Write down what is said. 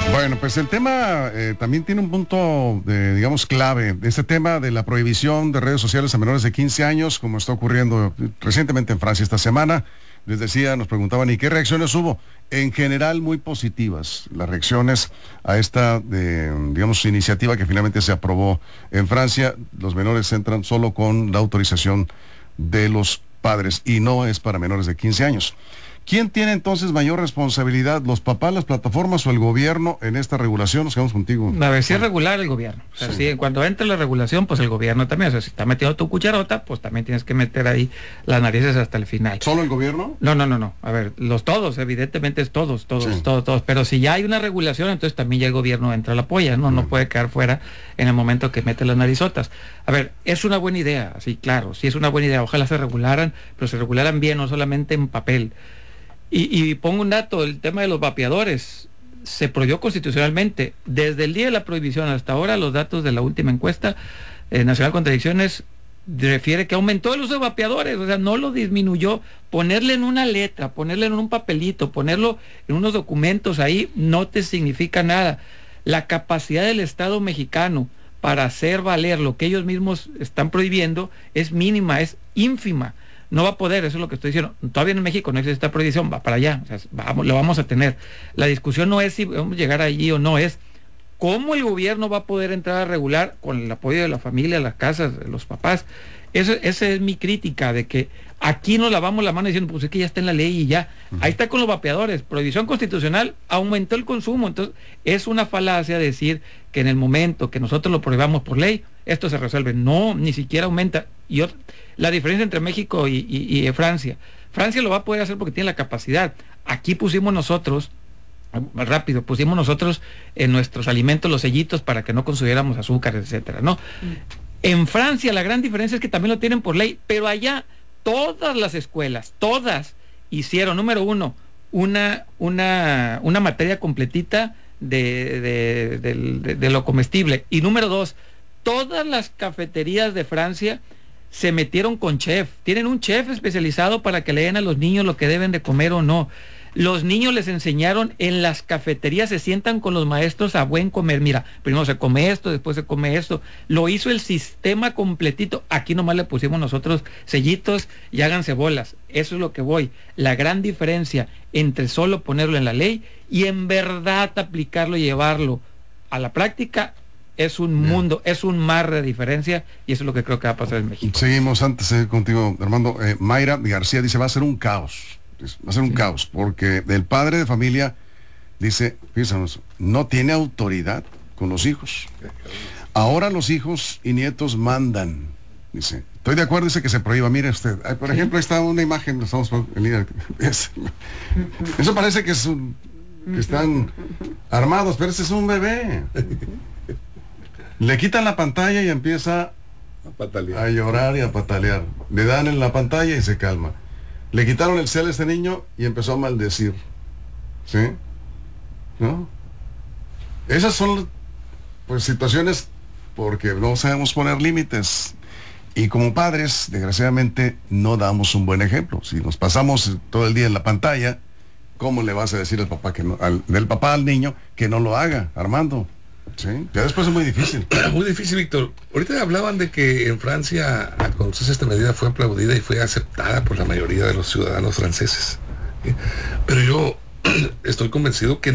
Bueno, pues el tema también tiene un punto, digamos, clave. Este tema de la prohibición de redes sociales a menores de 15 años, como está ocurriendo recientemente en Francia esta semana. Les decía, nos preguntaban, ¿y qué reacciones hubo? En general, muy positivas las reacciones a esta, digamos, iniciativa que finalmente se aprobó en Francia. Los menores entran solo con la autorización de los padres y no es para menores de 15 años. ¿Quién tiene entonces mayor responsabilidad, los papás, las plataformas o el gobierno en esta regulación? Nos quedamos contigo. A ver, si es regular el gobierno. O sea, si cuando entre la regulación, pues el gobierno también. O sea, si está metiendo tu cucharota, pues también tienes que meter ahí las narices hasta el final. ¿Solo el gobierno? No. A ver, todos, evidentemente es todos. Pero si ya hay una regulación, entonces también ya el gobierno entra a la polla, ¿no? No puede quedar fuera en el momento que mete las narizotas. A ver, es una buena idea, así claro, sí es una buena idea. Ojalá se regularan, pero se regularan bien, no solamente en papel. Y pongo un dato, el tema de los vapeadores se prohibió constitucionalmente. Desde el día de la prohibición hasta ahora, los datos de la última encuesta nacional contra adicciones refiere que aumentó el uso de vapeadores, o sea, no lo disminuyó. Ponerle en una letra, ponerle en un papelito, ponerlo en unos documentos ahí, no te significa nada. La capacidad del Estado mexicano para hacer valer lo que ellos mismos están prohibiendo es mínima, es ínfima. No va a poder, eso es lo que estoy diciendo. Todavía en México no existe esta prohibición, va para allá, o sea, lo vamos a tener. La discusión no es si vamos a llegar allí o no, es cómo el gobierno va a poder entrar a regular con el apoyo de la familia, las casas, de los papás. Esa es mi crítica, de que aquí nos lavamos la mano diciendo, pues es que ya está en la ley y ya. Ahí está con los vapeadores, prohibición constitucional, aumentó el consumo. Entonces, es una falacia decir que en el momento que nosotros lo prohibamos por ley, esto se resuelve. No, ni siquiera aumenta. La diferencia entre México y Francia. Francia lo va a poder hacer porque tiene la capacidad. Aquí pusimos nosotros en nuestros alimentos los sellitos para que no consumiéramos azúcar, etcétera, ¿no? En Francia la gran diferencia es que también lo tienen por ley, pero allá todas las escuelas, todas hicieron, número uno, una materia completita de lo comestible, y número dos, todas las cafeterías de Francia se metieron con chef, tienen un chef especializado para que le den a los niños lo que deben de comer o no. Los niños les enseñaron en las cafeterías, se sientan con los maestros a buen comer. Mira, primero se come esto, después se come esto. Lo hizo el sistema completito. Aquí nomás le pusimos nosotros sellitos y háganse bolas. Eso es lo que voy. La gran diferencia entre solo ponerlo en la ley y en verdad aplicarlo y llevarlo a la práctica es un mundo, es un mar de diferencia, y eso es lo que creo que va a pasar en México. Seguimos antes contigo, Armando. Mayra García dice, va a ser un caos. Va a ser un caos, porque el padre de familia dice, fíjense, no tiene autoridad con los hijos. Ahora los hijos y nietos mandan. Dice, estoy de acuerdo, dice que se prohíba. Mire usted, por ejemplo, ahí está una imagen, estamos en línea. Eso parece que que están armados, pero ese es un bebé. Le quitan la pantalla y empieza a llorar y a patalear. Le dan en la pantalla y se calma. Le quitaron el cel a este niño y empezó a maldecir. ¿Sí? ¿No? Esas son, pues, situaciones porque no sabemos poner límites. Y como padres, desgraciadamente, no damos un buen ejemplo. Si nos pasamos todo el día en la pantalla, ¿cómo le vas a decir al papá del papá al niño que no lo haga, Armando? Sí, ya después es muy difícil. Muy difícil, Víctor. Ahorita hablaban de que en Francia, al conocerse esta medida, fue aplaudida y fue aceptada por la mayoría de los ciudadanos franceses. Pero yo estoy convencido que